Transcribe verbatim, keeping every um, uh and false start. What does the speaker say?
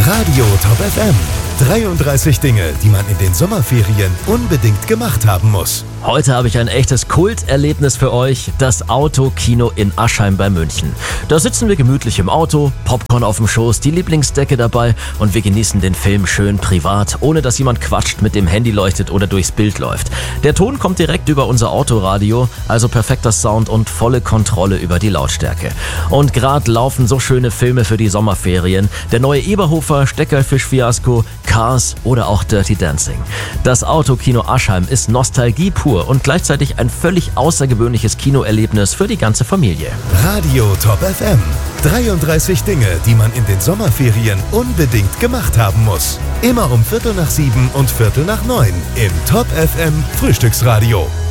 Radio Top F M. dreiunddreißig Dinge, die man in den Sommerferien unbedingt gemacht haben muss. Heute habe ich ein echtes Kulterlebnis für euch, das Autokino in Aschheim bei München. Da sitzen wir gemütlich im Auto, Popcorn auf dem Schoß, die Lieblingsdecke dabei und wir genießen den Film schön privat, ohne dass jemand quatscht, mit dem Handy leuchtet oder durchs Bild läuft. Der Ton kommt direkt über unser Autoradio, also perfekter Sound und volle Kontrolle über die Lautstärke. Und gerade laufen so schöne Filme für die Sommerferien. Der neue Eberhofer, Steckerfisch-Fiasko, Cars oder auch Dirty Dancing. Das Autokino Aschheim ist Nostalgie pur und gleichzeitig ein völlig außergewöhnliches Kinoerlebnis für die ganze Familie. Radio Top F M. dreiunddreißig Dinge, die man in den Sommerferien unbedingt gemacht haben muss. Immer um Viertel nach sieben und Viertel nach neun im Top F M Frühstücksradio.